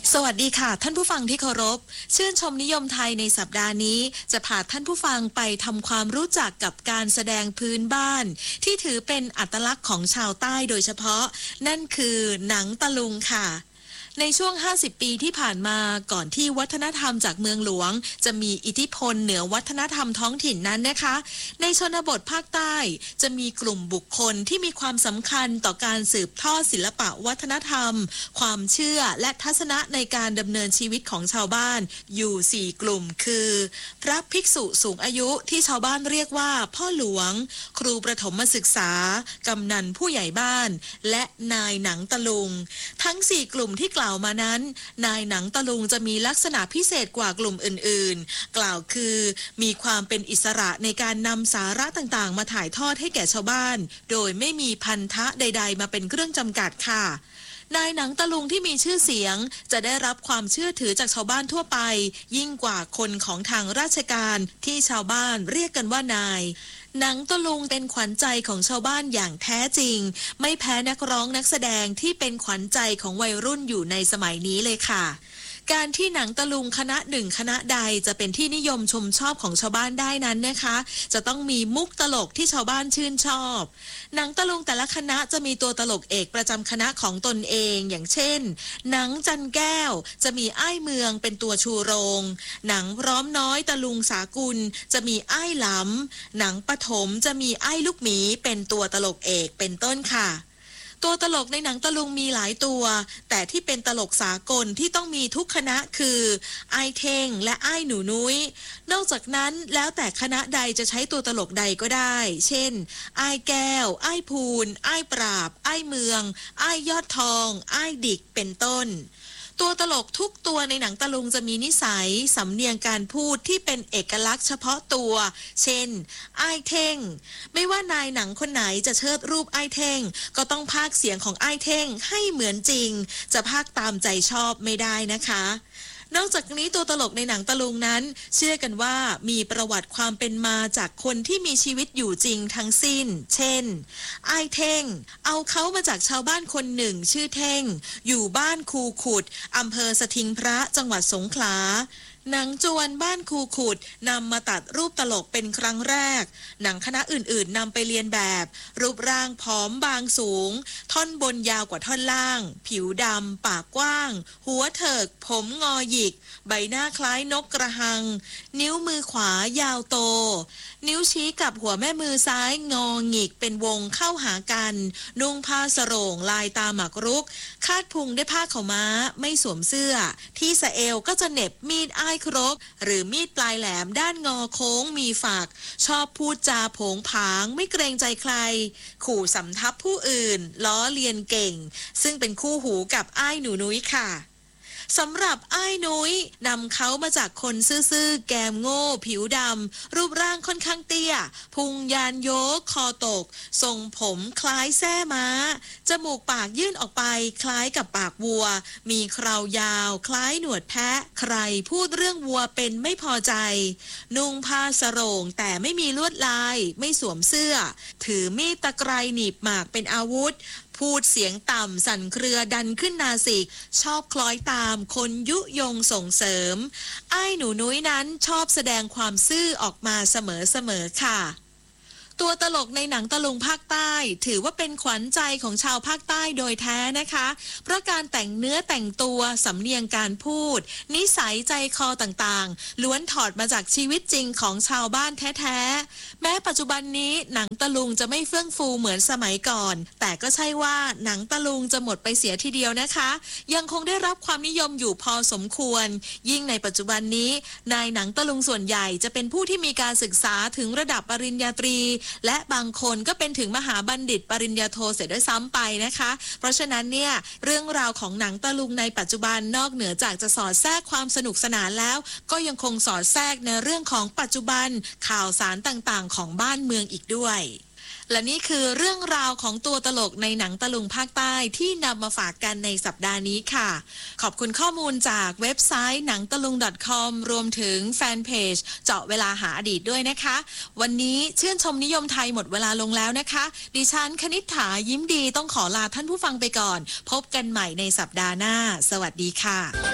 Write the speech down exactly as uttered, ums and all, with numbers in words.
สวัสดีค่ะท่านผู้ฟังที่เคารพชื่นชมนิยมไทยในสัปดาห์นี้จะพาท่านผู้ฟังไปทำความรู้จักกับการแสดงพื้นบ้านที่ถือเป็นอัตลักษณ์ของชาวใต้โดยเฉพาะนั่นคือหนังตะลุงค่ะในช่วงห้าสิบปีที่ผ่านมาก่อนที่วัฒนธรรมจากเมืองหลวงจะมีอิทธิพลเหนือวัฒนธรรมท้องถิ่นนั้นนะคะในชนบทภาคใต้จะมีกลุ่มบุคคลที่มีความสำคัญต่อการสืบทอดศิลปะวัฒนธรรมความเชื่อและทัศนะในการดำเนินชีวิตของชาวบ้านอยู่สี่กลุ่มคือพระภิกษุสูงอายุที่ชาวบ้านเรียกว่าพ่อหลวงครูประถมศึกษากำนันผู้ใหญ่บ้านและนายหนังตะลุงทั้งสี่กลุ่มที่กล่าวมานั้นนายหนังตะลุงจะมีลักษณะพิเศษกว่ากลุ่มอื่นๆกล่าวคือมีความเป็นอิสระในการนำสาระต่างๆมาถ่ายทอดให้แก่ชาวบ้านโดยไม่มีพันธะใดๆมาเป็นเครื่องจำกัดค่ะนายหนังตะลุงที่มีชื่อเสียงจะได้รับความเชื่อถือจากชาวบ้านทั่วไปยิ่งกว่าคนของทางราชการที่ชาวบ้านเรียกกันว่านายหนังตะลุงเป็นขวัญใจของชาวบ้านอย่างแท้จริงไม่แพ้นักร้องนักแสดงที่เป็นขวัญใจของวัยรุ่นอยู่ในสมัยนี้เลยค่ะการที่หนังตะลุงคณะหนึ่งคณะใดจะเป็นที่นิยมชมชอบของชาวบ้านได้นั้นนะคะจะต้องมีมุกตลกที่ชาวบ้านชื่นชอบหนังตะลุงแต่ละคณะจะมีตัวตลกเอกประจำคณะของตนเองอย่างเช่นหนังจันแก้วจะมีอ้ายเมืองเป็นตัวชูโรงหนังพร้อมน้อยตะลุงสากุลจะมีอ้ายหลำหนังปฐมจะมีอ้ายลูกหมีเป็นตัวตลกเอกเป็นต้นค่ะตัวตลกในหนังตะลุงมีหลายตัวแต่ที่เป็นตลกสากลที่ต้องมีทุกคณะคืออ้ายเท่งและอ้ายหนูนุ้ยนอกจากนั้นแล้วแต่คณะใดจะใช้ตัวตลกใดก็ได้เช่นอ้ายแก้วอ้ายพูนอ้ายปราบอ้ายเมืองอ้ายยอดทองอ้ายดิกเป็นต้นตัวตลกทุกตัวในหนังตะลุงจะมีนิสัยสำเนียงการพูดที่เป็นเอกลักษณ์เฉพาะตัวเช่นอ้ายเท่งไม่ว่านายหนังคนไหนจะเชิดรูปอ้ายเท่งก็ต้องพากย์เสียงของอ้ายเท่งให้เหมือนจริงจะพากย์ตามใจชอบไม่ได้นะคะนอกจากนี้ตัวตลกในหนังตะลุงนั้นเชื่อกันว่ามีประวัติความเป็นมาจากคนที่มีชีวิตอยู่จริงทั้งสิ้นเช่นอ้ายเท่งเอาเขามาจากชาวบ้านคนหนึ่งชื่อเท่งอยู่บ้านคูขุดอำเภอสถิงพระจังหวัดสงขลาหนังจวนบ้านคูขุดนำมาตัดรูปตลกเป็นครั้งแรกหนังคณะอื่นๆนำไปเรียนแบบรูปร่างผอมบางสูงท่อนบนยาวกว่าท่อนล่างผิวดำปากกว้างหัวเถิกผมงอหยิกใบหน้าคล้ายนกกระหังนิ้วมือขวายาวโตนิ้วชี้กับหัวแม่มือซ้ายงอหงิกเป็นวงเข้าหากันนุ่งผ้าสโรงลายตาหมากรุกคาดพุงด้วยผ้าขาวม้าไม่สวมเสื้อที่สะเอวก็จะเหน็บมีดอ้ายครกหรือมีดปลายแหลมด้านงอโค้งมีฝักชอบพูดจาโผงผางไม่เกรงใจใครขู่สำทับผู้อื่นล้อเลียนเก่งซึ่งเป็นคู่หูกับอ้ายหนูนุ้ยค่ะสำหรับอ้ายนุ้ยนำเขามาจากคนซื่อๆแกมโง่ผิวดำรูปร่างค่อนข้างเตี้ยพุงยานโยกคอตกทรงผมคล้ายแส้ม้าจมูกปากยื่นออกไปคล้ายกับปากวัวมีเครายาวคล้ายหนวดแพะใครพูดเรื่องวัวเป็นไม่พอใจนุ่งผ้าสโรงแต่ไม่มีลวดลายไม่สวมเสื้อถือมีดตะไคร้หนีบหมากเป็นอาวุธพูดเสียงต่ำสั่นเครือดันขึ้นนาสิกชอบคล้อยตามคนยุยงส่งเสริมอ้ายหนูนุ้ยนั้นชอบแสดงความซื่อออกมาเสมอๆค่ะตัวตลกในหนังตะลุงภาคใต้ถือว่าเป็นขวัญใจของชาวภาคใต้โดยแท้นะคะเพราะการแต่งเนื้อแต่งตัวสำเนียงการพูดนิสัยใจคอต่างๆล้วนถอดมาจากชีวิตจริงของชาวบ้านแท้ๆแม้ปัจจุบันนี้หนังตะลุงจะไม่เฟื่องฟูเหมือนสมัยก่อนแต่ก็ใช่ว่าหนังตะลุงจะหมดไปเสียทีเดียวนะคะยังคงได้รับความนิยมอยู่พอสมควรยิ่งในปัจจุบันนี้นายหนังตะลุงส่วนใหญ่จะเป็นผู้ที่มีการศึกษาถึงระดับปริญญาตรีและบางคนก็เป็นถึงมหาบัณฑิตปริญญาโทเสียด้วยซ้ำไปนะคะเพราะฉะนั้นเนี่ยเรื่องราวของหนังตะลุงในปัจจุบันนอกเหนือจากจะสอดแทรกความสนุกสนานแล้วก็ยังคงสอดแทรกในเรื่องของปัจจุบันข่าวสารต่างๆของบ้านเมืองอีกด้วยและนี่คือเรื่องราวของตัวตลกในหนังตะลุงภาคใต้ที่นำมาฝากกันในสัปดาห์นี้ค่ะขอบคุณข้อมูลจากเว็บไซต์หนังตะลุง .com รวมถึงแฟนเพจเจาะเวลาหาอดีตด้วยนะคะวันนี้ชื่นชมนิยมไทยหมดเวลาลงแล้วนะคะดิฉันคณิษฐายิ้มดีต้องขอลาท่านผู้ฟังไปก่อนพบกันใหม่ในสัปดาห์หน้าสวัสดีค่ะ